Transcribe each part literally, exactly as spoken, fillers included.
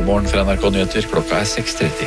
morgen fra N R K Nyheter. Klokka er seks tretti.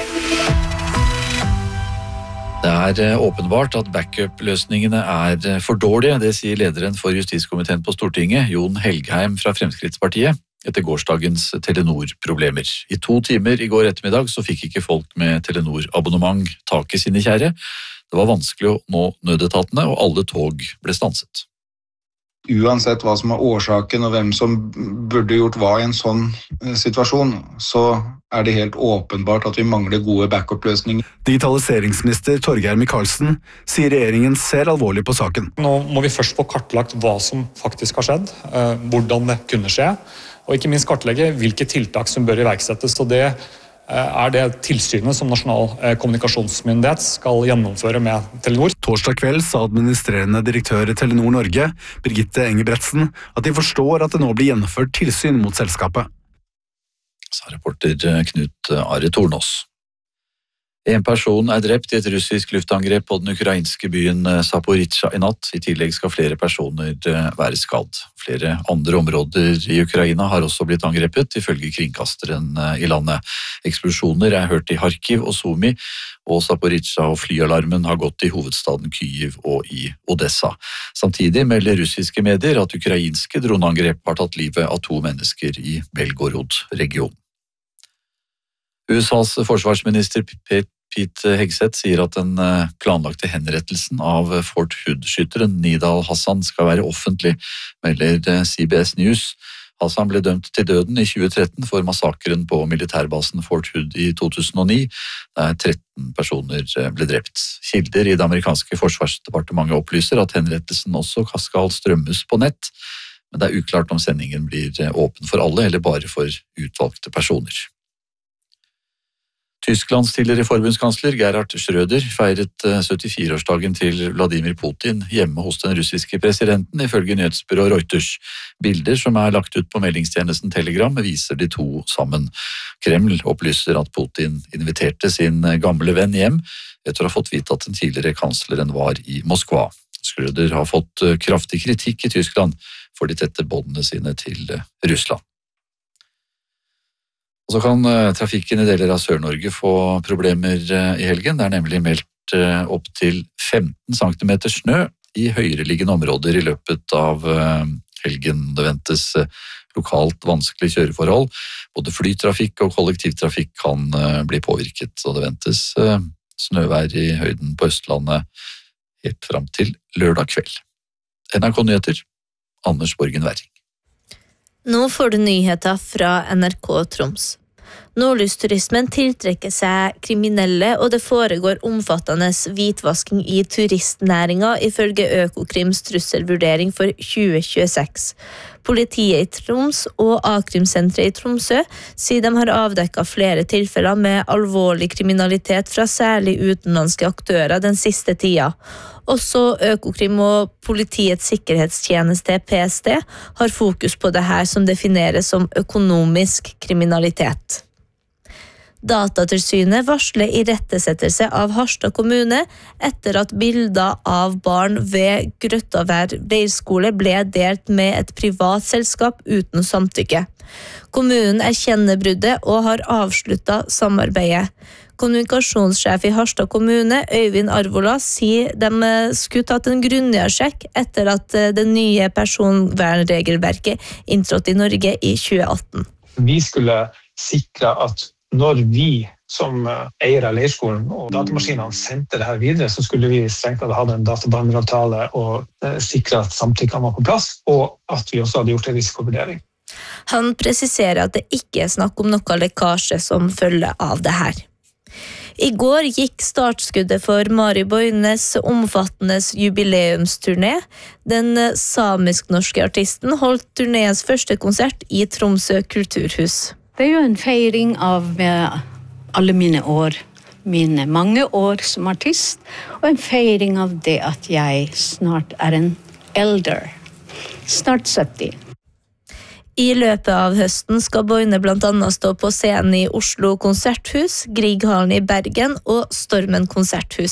Det er åpenbart at backup-løsningene er for dårlige, det sier lederen for justiskomiteen på Stortinget, Jon Helgheim fra Fremskrittspartiet, etter gårsdagens Telenor-problemer. I to timer i går ettermiddag så fikk ikke folk med Telenor-abonnement tak i sine kjære. Det var vanskelig å nå nødetatene, og alle tog ble stanset. Uansett hva som er årsaken og hvem som burde gjort hva i en sånn situasjon, så er det helt åpenbart at vi mangler gode backup-løsninger. Digitaliseringsminister Torgeir Micaelsen sier regjeringen ser alvorlig på saken. Nå må vi først få kartlagt hva som faktisk har skjedd, hvordan det kunne skje, og ikke minst kartlegge hvilke tiltak som bør iverksettes, og det er det tilsynet som nasjonal kommunikasjonsmyndighet skal gjennomføre med Telenor. Torsdag kveld sa administrerende direktør i Telenor Norge, Birgitte Engebretsen, at de forstår at det nå blir gjennomført tilsyn mot selskapet. Sa reporter Knut Are Tornås. En person er drept i et russisk luftangrep på den ukrainske byen Zaporizjzja i natt. I tillegg skal flere personer være skadd. Flere andre områder i Ukraina har også blitt angrepet, ifølge kringkasteren i landet. Eksplosjoner er hørt i Kharkiv og Sumy, og Zaporizjzja og flyalarmen har gått i hovedstaden Kyiv og i Odessa. Samtidig melder russiske medier at ukrainske droneangrep har tatt livet av to mennesker i Belgorod-regionen. U S A's forsvarsminister Pete Hegseth sier at den planlagte henrettelsen av Fort Hood-skytteren Nidal Hassan skal være offentlig, melder C B S News. Hassan ble dømt til døden i tjue tretten for massakren på militærbasen Fort Hood i to tusen og ni, der tretten personer ble drept. Kilder i det amerikanske forsvarsdepartementet opplyser at henrettelsen også skal strømmes på nett, men det er uklart om sendingen blir åpen for alle eller bare for utvalgte personer. Tysklands tidligere forbundskansler Gerhard Schröder feiret syttifire-årsdagen til Vladimir Putin hjemme hos den russiske presidenten, ifølge nyhetsbyrået Reuters. Bilder som er lagt ut på meldingstjenesten Telegram viser de to sammen. Kreml opplyser at Putin inviterte sin gamle venn hjem etter å ha fått vite at den tidligere kansleren var i Moskva. Schröder har fått kraftig kritikk i Tyskland for de tette båndene sine til Russland. Og så kan trafikken i deler av Sør-Norge få problemer i helgen. Det er nemlig meldt opp til femten centimeter snø i høyereliggende områder i løpet av helgen. Det ventes lokalt vanskelig kjøreforhold. Både flytrafikk og kollektivtrafikk kan bli påvirket, og det ventes snøvær i høyden på Østlandet helt fram til lørdag kveld. N R K Nyheter, Anders Borgen Werring. Nå får du nyheter fra N R K Troms. Nordlysturismen tiltrekker seg kriminelle, og det foregår omfattende hvitvasking i turistnæringa, ifølge Økokrims trusselvurdering for tjue tjueseks. Politiet i Troms og A-krimsenteret i Tromsø sier de har avdekket flere tilfeller med alvorlig kriminalitet fra særlig utenlandske aktører den siste tida. Også Økokrim og Politiets sikkerhetstjeneste P S T har fokus på det her som defineres som økonomisk kriminalitet. Datatilsynet varsler irettesettelse av Harstad kommune etter at bilder av barn ved Grøttavær leirskole ble delt med et privat selskap uten samtykke. Kommunen erkjenner bruddet og har avsluttet samarbeidet. Kommunikasjonssjef i Harstad kommune, Øyvind Arvola, sier de skulle tatt en grundigere sjekk etter at det nye personvernregelverket inntrådte i Norge i tjue atten. Vi skulle sikre at når vi som eier av leirskolen og datamaskinene sendte det her videre, så skulle vi strengt tatt ha en databehandleravtale og sikre at samtykkene var på plass, og at vi også hadde gjort en risikovurdering. Han presiserer at det ikke er snakk om noe lekkasje som følge av det her. I går gikk startskuddet for Mari Boines omfattende jubileumsturné. Den samisk-norske artisten holdt turnéens første konsert i Tromsø kulturhus. Det er jo en feiring av alle mine år, mine mange år som artist, og en feiring av det at jeg snart er en elder, snart sytti. I løpet av høsten skal Boine blant annet stå på scenen i Oslo konserthus, Grieghallen i Bergen og Stormen konserthus.